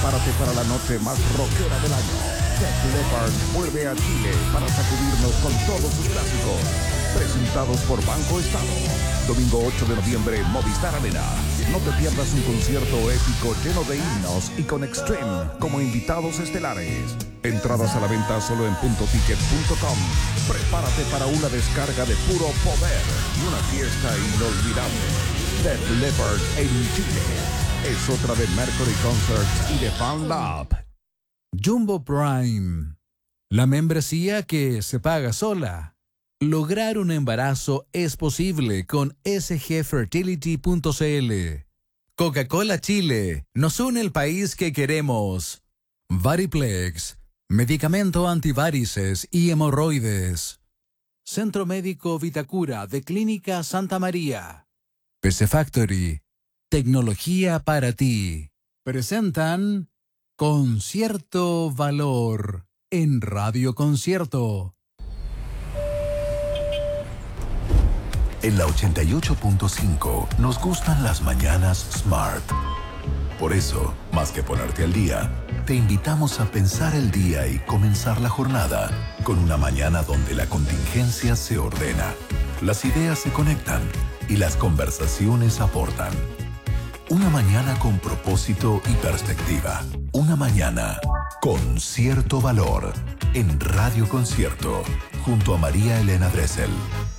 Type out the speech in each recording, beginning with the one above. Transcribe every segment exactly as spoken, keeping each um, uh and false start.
Prepárate para la noche más rockera del año. Def Leppard vuelve a Chile para sacudirnos con todos sus clásicos. Presentados por Banco Estado. Domingo ocho de noviembre, Movistar Arena. No te pierdas un concierto épico lleno de himnos y con Extreme como invitados estelares. Entradas a la venta solo en punto ticket punto com. Prepárate para una descarga de puro poder y una fiesta inolvidable. Def Leppard en Chile. Es otra de Mercury Concerts y de Fan Lab. Jumbo Prime. La membresía que se paga sola. Lograr un embarazo es posible con s g fertility punto c l. Coca-Cola Chile. Nos une el país que queremos. Variplex. Medicamento antivarices y hemorroides. Centro Médico Vitacura de Clínica Santa María. P C Factory. Tecnología para ti. Presentan Concierto Valor en Radio Concierto. En la ochenta y ocho punto cinco nos gustan las mañanas Smart. Por eso, más que ponerte al día, te invitamos a pensar el día y comenzar la jornada con una mañana donde la contingencia se ordena, las ideas se conectan y las conversaciones aportan. Una mañana con propósito y perspectiva. Una mañana con cierto valor en Radio Concierto junto a María Elena Dressel.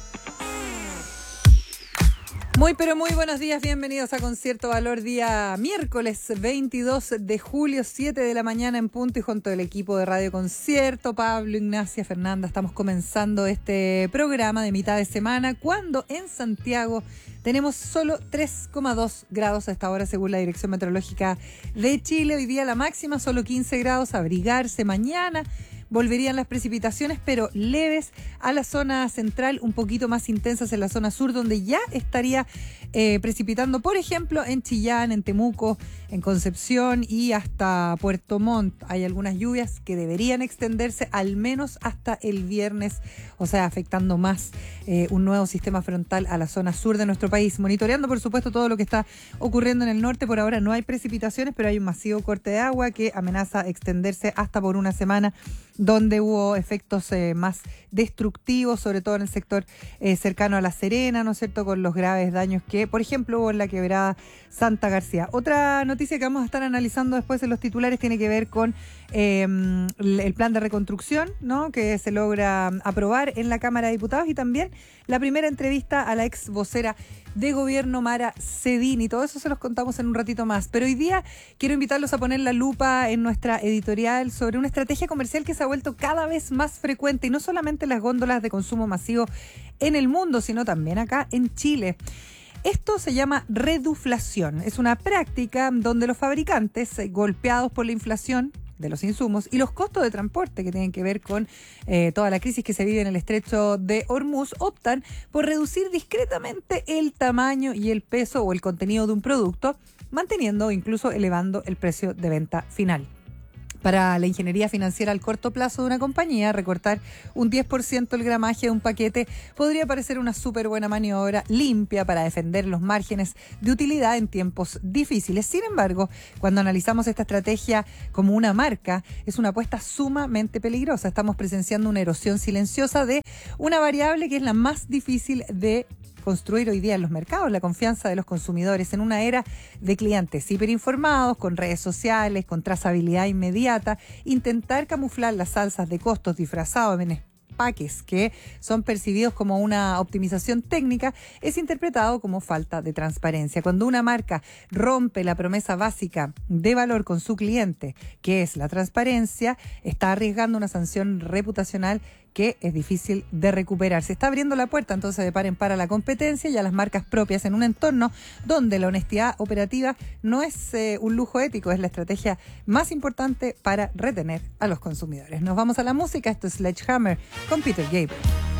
Muy pero muy buenos días, bienvenidos a Concierto Valor, día miércoles veintidós de julio, siete de la mañana en punto, y junto al equipo de Radio Concierto, Pablo, Ignacia, Fernanda, estamos comenzando este programa de mitad de semana, cuando en Santiago tenemos solo tres coma dos grados a esta hora según la Dirección Meteorológica de Chile. Hoy día la máxima solo quince grados, abrigarse. Mañana volverían las precipitaciones, pero leves a la zona central, un poquito más intensas en la zona sur, donde ya estaría eh, precipitando, por ejemplo, en Chillán, en Temuco, en Concepción y hasta Puerto Montt. Hay algunas lluvias que deberían extenderse al menos hasta el viernes, o sea, afectando más eh, un nuevo sistema frontal a la zona sur de nuestro país. Monitoreando, por supuesto, todo lo que está ocurriendo en el norte. Por ahora no hay precipitaciones, pero hay un masivo corte de agua que amenaza extenderse hasta por una semana, donde hubo efectos eh, más destructivos, sobre todo en el sector eh, cercano a La Serena, ¿no es cierto?, con los graves daños que, por ejemplo, hubo en la quebrada Santa García. Otra noticia que vamos a estar analizando después en los titulares tiene que ver con eh, el plan de reconstrucción, ¿no?, que se logra aprobar en la Cámara de Diputados, y también la primera entrevista a la ex vocera de gobierno, Mara Cedini. Todo eso se los contamos en un ratito más. Pero hoy día quiero invitarlos a poner la lupa en nuestra editorial sobre una estrategia comercial que se ha vuelto cada vez más frecuente, y no solamente en las góndolas de consumo masivo en el mundo, sino también acá en Chile. Esto se llama reduflación. Es una práctica donde los fabricantes, golpeados por la inflación de los insumos y los costos de transporte que tienen que ver con eh, toda la crisis que se vive en el estrecho de Hormuz, optan por reducir discretamente el tamaño y el peso o el contenido de un producto, manteniendo o incluso elevando el precio de venta final. Para la ingeniería financiera al corto plazo de una compañía, recortar un diez por ciento el gramaje de un paquete podría parecer una súper buena maniobra limpia para defender los márgenes de utilidad en tiempos difíciles. Sin embargo, cuando analizamos esta estrategia como una marca, es una apuesta sumamente peligrosa. Estamos presenciando una erosión silenciosa de una variable que es la más difícil de construir hoy día en los mercados, la confianza de los consumidores en una era de clientes hiperinformados, con redes sociales, con trazabilidad inmediata. Intentar camuflar las alzas de costos disfrazados en empaques que son percibidos como una optimización técnica es interpretado como falta de transparencia. Cuando una marca rompe la promesa básica de valor con su cliente, que es la transparencia, está arriesgando una sanción reputacional que es difícil de recuperar. Se está abriendo la puerta entonces de par en par a la competencia y a las marcas propias en un entorno donde la honestidad operativa no es eh, un lujo ético, es la estrategia más importante para retener a los consumidores. Nos vamos a la música. Esto es Sledgehammer con Peter Gabriel.